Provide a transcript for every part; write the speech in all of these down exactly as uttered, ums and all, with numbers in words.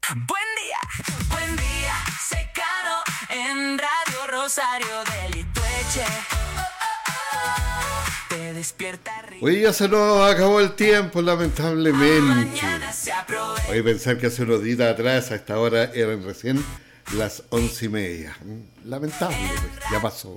Buen día, buen día, Secano en Radio Rosario del Itueche. Te despierta. Hoy ya se nos acabó el tiempo, lamentablemente. Hoy pensar que hace unos días atrás, a esta hora, eran recién las once y media. Lamentable, pues, ya pasó.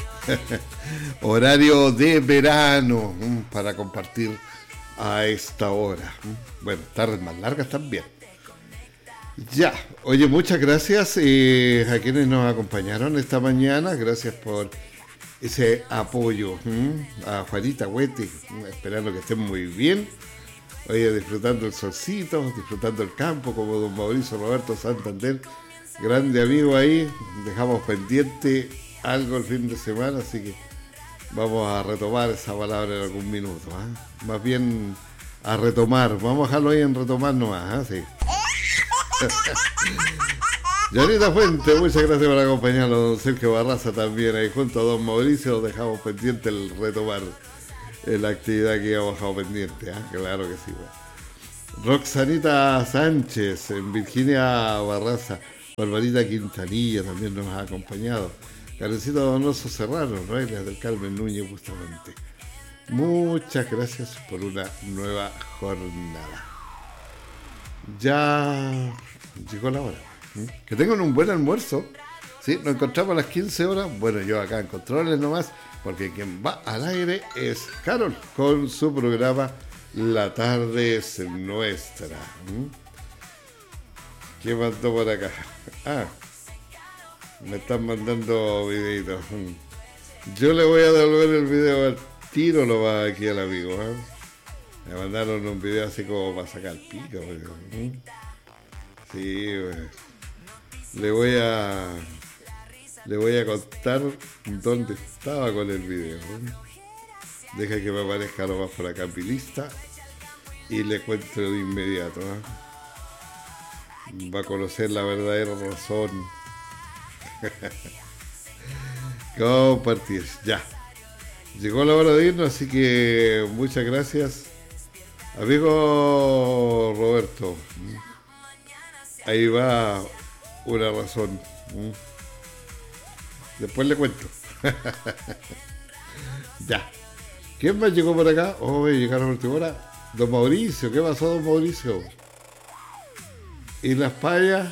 Horario de verano para compartir a esta hora. Bueno, tardes más largas también. Ya, oye, muchas gracias eh, a quienes nos acompañaron esta mañana. Gracias por ese apoyo. ¿m? A Juanita Huete, esperando que estén muy bien. Oye, disfrutando el solcito, disfrutando el campo, como don Mauricio Roberto Santander, grande amigo ahí. Dejamos pendiente algo el fin de semana, así que vamos a retomar esa palabra en algún minuto. ¿eh? Más bien a retomar, vamos a dejarlo ahí en retomar nomás, ¿eh? Sí. Yanita Fuente, muchas gracias por acompañarnos. Don Sergio Barraza también, ahí junto a don Mauricio dejamos pendiente el retomar eh, la actividad que habíamos dejado pendiente, ¿eh? Claro que sí. Bueno. Roxanita Sánchez, en Virginia Barraza, Barbarita Quintanilla también nos ha acompañado. Karencita Donoso Serrano, Reyes del Carmen Núñez justamente. Muchas gracias por una nueva jornada. Ya llegó la hora. Que tengan un buen almuerzo. ¿Sí? Nos encontramos a las quince horas. Bueno, yo acá en controles nomás, porque quien va al aire es Carol con su programa La Tarde es Nuestra. ¿Qué mandó por acá? Ah, me están mandando videitos. Yo le voy a devolver el video al tiro lo va aquí al amigo. ¿eh? Me mandaron un video así como para sacar el pico. ¿eh? Sí, pues. Le voy a le voy a contar dónde estaba con el video. ¿eh? Deja que me aparezca nomás por acá en mi lista y le cuento de inmediato. ¿eh? Va a conocer la verdadera razón. Compartir, ya. Llegó la hora de irnos, así que muchas gracias, amigo Roberto. Ahí va una razón. Después le cuento. Ya. ¿Quién más llegó por acá? Oh, llegaron a última hora. Don Mauricio, ¿qué pasó, don Mauricio? ¿Y las payas?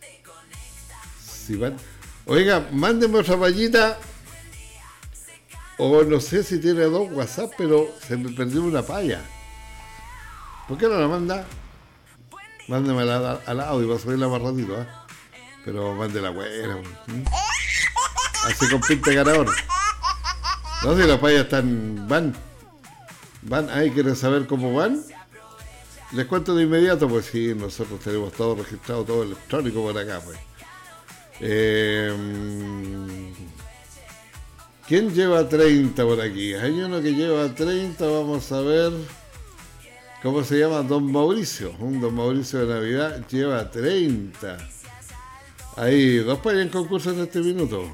Si van... Oiga, mándenme otra payita. O no sé si tiene dos WhatsApp, pero se me perdió una paya. ¿Por qué no la manda? Mándemela al audio para subirla más ratito, ¿eh? Pero mándela buena. ¿eh? Así con pinta ganador. No sé si las payas están... Van. Van. Ahí quieren saber cómo van. Les cuento de inmediato, pues sí, nosotros tenemos todo registrado, todo electrónico por acá, pues. Eh, ¿Quién lleva treinta por aquí? Hay uno que lleva treinta, vamos a ver. ¿Cómo se llama? Don Mauricio. Un Don Mauricio de Navidad lleva treinta. Ahí, dos payas en concurso en este minuto.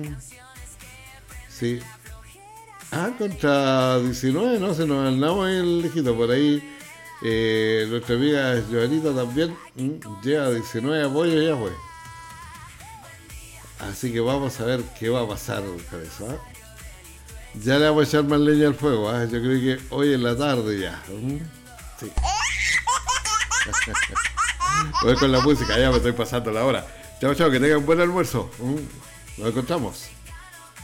Sí. Ah, contra diecinueve, no, se nos andamos ahí lejito por ahí. Eh, nuestra amiga Joanita también mm, lleva diecinueve apoyos ya, pues. Así que vamos a ver qué va a pasar con eso. ¿eh? Ya le vamos a echar más leña al fuego. ¿eh? Yo creo que hoy en la tarde ya. ¿Mm? Sí. Voy con la música, ya me estoy pasando la hora. Chao, chao, que tengan un buen almuerzo. ¿Mm? Nos encontramos.